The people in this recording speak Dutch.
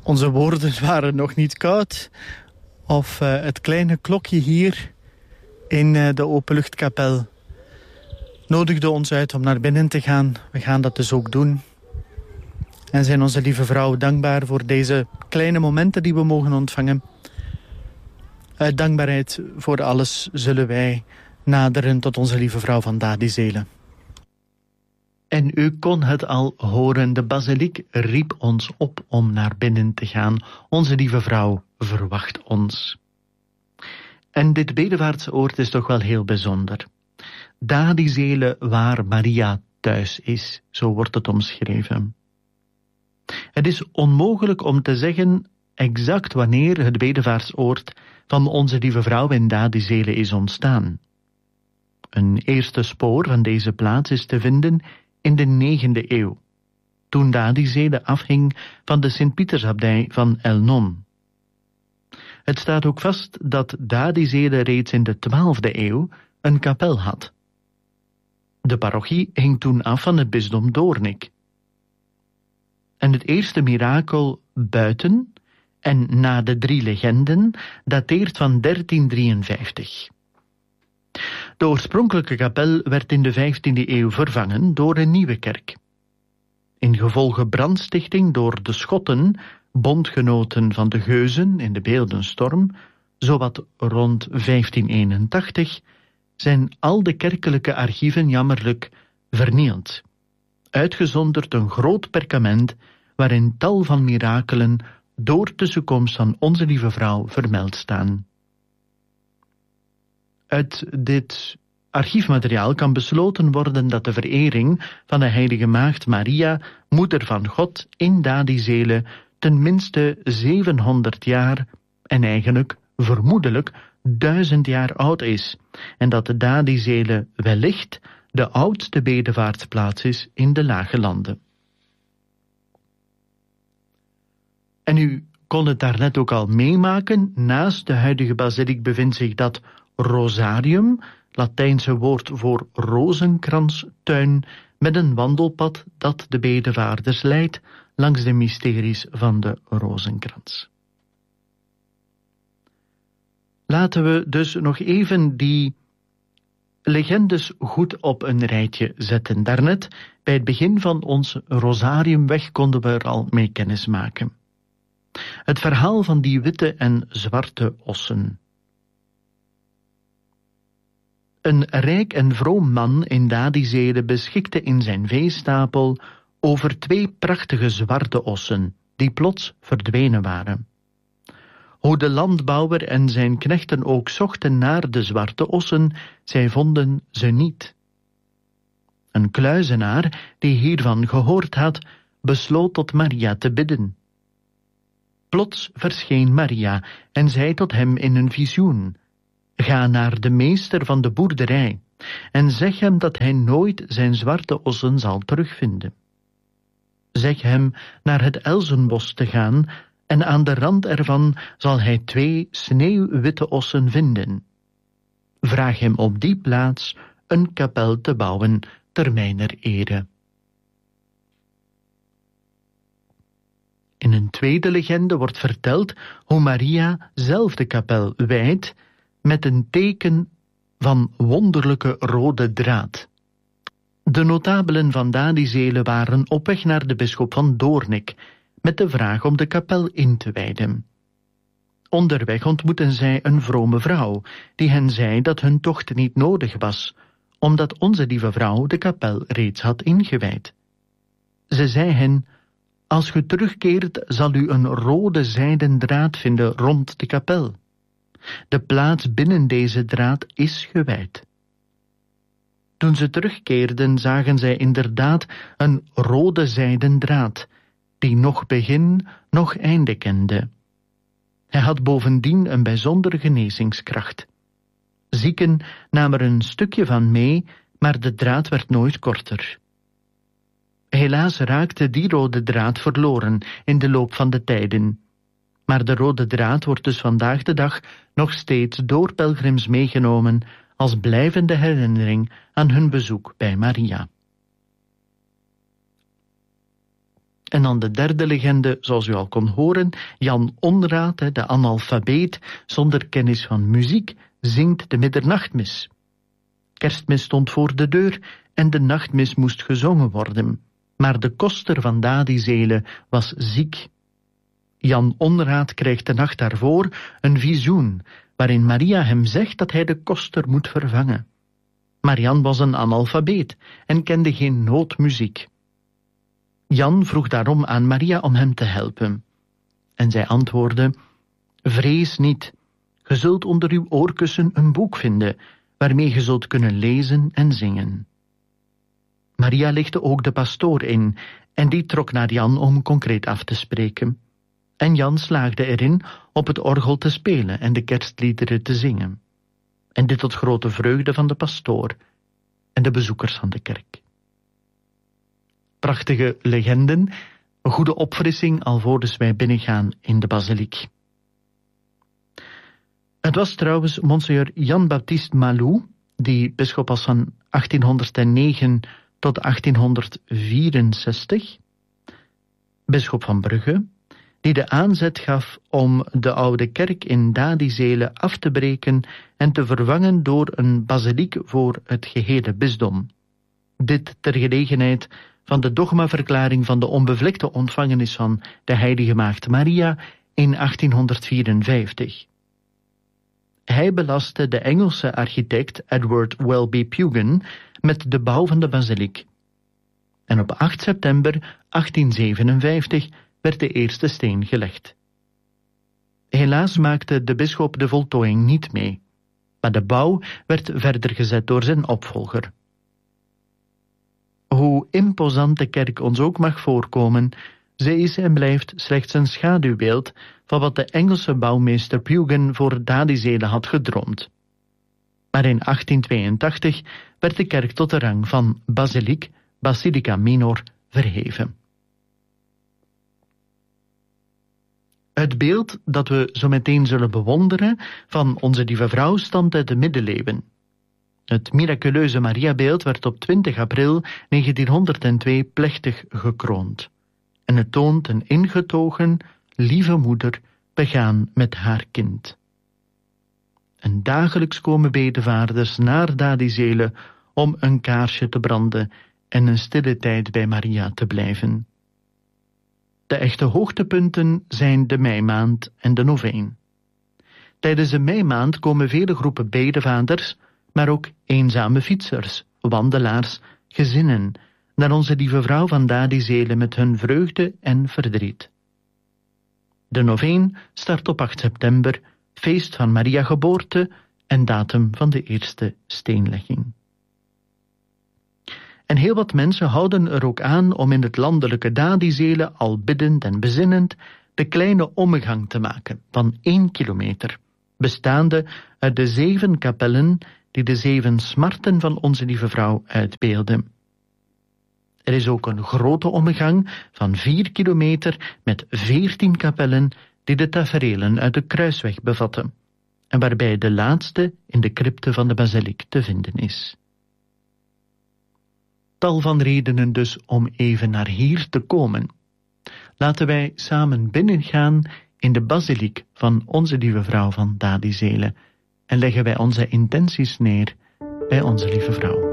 Onze woorden waren nog niet koud. Of het kleine klokje hier in de openluchtkapel nodigde ons uit om naar binnen te gaan. We gaan dat dus ook doen. En zijn onze lieve vrouw dankbaar voor deze kleine momenten die we mogen ontvangen. Uit dankbaarheid voor alles zullen wij naderen tot onze lieve vrouw van Dadizelen. En u kon het al horen, de basiliek riep ons op om naar binnen te gaan. Onze lieve vrouw verwacht ons. En dit bedevaartsoord is toch wel heel bijzonder. Dadizelen waar Maria thuis is, zo wordt het omschreven. Het is onmogelijk om te zeggen exact wanneer het bedevaartsoord van onze lieve vrouw in Dadizelen is ontstaan. Een eerste spoor van deze plaats is te vinden in de 9e eeuw, toen Dadizelen afhing van de Sint-Pietersabdij van Elnon. Het staat ook vast dat Dadizelen reeds in de 12e eeuw een kapel had. De parochie hing toen af van het bisdom Doornik. En het eerste mirakel buiten en na de 3 legenden dateert van 1353. De oorspronkelijke kapel werd in de 15e eeuw vervangen door een nieuwe kerk. In gevolge brandstichting door de Schotten, bondgenoten van de Geuzen in de Beeldenstorm, zowat rond 1581, zijn al de kerkelijke archieven jammerlijk vernield. Uitgezonderd een groot perkament waarin tal van mirakelen door tussenkomst van onze lieve vrouw vermeld staan. Uit dit archiefmateriaal kan besloten worden dat de verering van de heilige maagd Maria, moeder van God, in Dadizelen ten minste 700 jaar en eigenlijk vermoedelijk 1000 jaar oud is, en dat de Dadizelen wellicht de oudste bedevaartsplaats is in de Lage Landen. En u kon het daarnet ook al meemaken, naast de huidige basiliek bevindt zich dat rosarium, Latijnse woord voor rozenkranstuin, met een wandelpad dat de bedevaarders leidt langs de mysteries van de rozenkrans. Laten we dus nog even die legendes goed op een rijtje zetten. Daarnet, bij het begin van ons rosariumweg, konden we er al mee kennis maken. Het verhaal van die witte en zwarte ossen. Een rijk en vroom man in Dadizelen beschikte in zijn veestapel over 2 prachtige zwarte ossen, die plots verdwenen waren. Hoe de landbouwer en zijn knechten ook zochten naar de zwarte ossen, zij vonden ze niet. Een kluizenaar, die hiervan gehoord had, besloot tot Maria te bidden. Plots verscheen Maria en zei tot hem in een visioen: ga naar de meester van de boerderij en zeg hem dat hij nooit zijn zwarte ossen zal terugvinden. Zeg hem naar het elzenbos te gaan en aan de rand ervan zal hij 2 sneeuwwitte ossen vinden. Vraag hem op die plaats een kapel te bouwen ter mijner ere. In een tweede legende wordt verteld hoe Maria zelf de kapel wijdt met een teken van wonderlijke rode draad. De notabelen van Dadizelen waren op weg naar de bisschop van Doornik met de vraag om de kapel in te wijden. Onderweg ontmoetten zij een vrome vrouw die hen zei dat hun tocht niet nodig was, omdat onze lieve vrouw de kapel reeds had ingewijd. Ze zei hen: als ge terugkeert zal u een rode zijden draad vinden rond de kapel. De plaats binnen deze draad is gewijd. Toen ze terugkeerden zagen zij inderdaad een rode zijden draad, die nog begin, nog einde kende. Hij had bovendien een bijzondere genezingskracht. Zieken namen er een stukje van mee, maar de draad werd nooit korter. Helaas raakte die rode draad verloren in de loop van de tijden. Maar de rode draad wordt dus vandaag de dag nog steeds door pelgrims meegenomen als blijvende herinnering aan hun bezoek bij Maria. En dan de derde legende, zoals u al kon horen, Jan Onraad, de analfabeet, zonder kennis van muziek, zingt de middernachtmis. Kerstmis stond voor de deur en de nachtmis moest gezongen worden. Maar de koster van Dadizele was ziek. Jan Onraad krijgt de nacht daarvoor een visioen, waarin Maria hem zegt dat hij de koster moet vervangen. Maar Jan was een analfabeet en kende geen nootmuziek. Jan vroeg daarom aan Maria om hem te helpen. En zij antwoordde: vrees niet, ge zult onder uw oorkussen een boek vinden, waarmee ge zult kunnen lezen en zingen. Maria lichtte ook de pastoor in, en die trok naar Jan om concreet af te spreken. En Jan slaagde erin op het orgel te spelen en de kerstliederen te zingen. En dit tot grote vreugde van de pastoor en de bezoekers van de kerk. Prachtige legenden, een goede opfrissing alvorens wij binnengaan in de basiliek. Het was trouwens monseigneur Jan-Baptiste Malou, die bisschop was van 1809 tot 1864, bisschop van Brugge, die de aanzet gaf om de oude kerk in Dadizele af te breken en te vervangen door een basiliek voor het gehele bisdom. Dit ter gelegenheid van de dogmaverklaring van de onbevlekte ontvangenis van de heilige maagd Maria in 1854. Hij belastte de Engelse architect Edward Welby Pugin met de bouw van de basiliek. En op 8 september 1857 werd de eerste steen gelegd. Helaas maakte de bisschop de voltooiing niet mee, maar de bouw werd verder gezet door zijn opvolger. Hoe imposant de kerk ons ook mag voorkomen, zij is en blijft slechts een schaduwbeeld van wat de Engelse bouwmeester Pugin voor Dadizele had gedroomd. Maar in 1882 werd de kerk tot de rang van basiliek, Basilica Minor, verheven. Het beeld dat we zo meteen zullen bewonderen van onze Lieve Vrouw stamt uit de middeleeuwen. Het miraculeuze Mariabeeld werd op 20 april 1902 plechtig gekroond. En het toont een ingetogen, lieve moeder begaan met haar kind. En dagelijks komen bedevaarders naar Dadizele om een kaarsje te branden en een stille tijd bij Maria te blijven. De echte hoogtepunten zijn de meimaand en de noveen. Tijdens de meimaand komen vele groepen bedevaders, maar ook eenzame fietsers, wandelaars, gezinnen, naar onze Lieve Vrouw van Dadizele met hun vreugde en verdriet. De noveen start op 8 september, feest van Maria geboorte en datum van de eerste steenlegging. En heel wat mensen houden er ook aan om in het landelijke Dadizele al biddend en bezinnend de kleine ommegang te maken van 1 kilometer, bestaande uit de 7 kapellen die de 7 smarten van onze Lieve Vrouw uitbeelden. Er is ook een grote ommegang van 4 kilometer met 14 kapellen die de taferelen uit de kruisweg bevatten, en waarbij de laatste in de crypte van de basiliek te vinden is. Tal van redenen dus om even naar hier te komen. Laten wij samen binnengaan in de basiliek van onze Lieve Vrouw van Dadizele en leggen wij onze intenties neer bij onze Lieve Vrouw.